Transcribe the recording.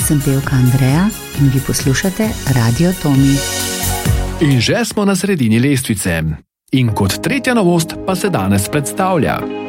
sem pevka Andreja in vi poslušate Radio Tomi. In že smo na sredini lestvice. In kot tretja novost pa se danes predstavlja.